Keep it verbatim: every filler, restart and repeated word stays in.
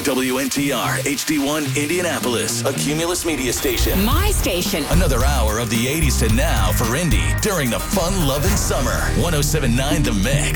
W N T R H D one Indianapolis, a Cumulus media station. My station. Another hour of the eighties to now for Indy during the fun-loving summer. one oh seven point nine The Mix.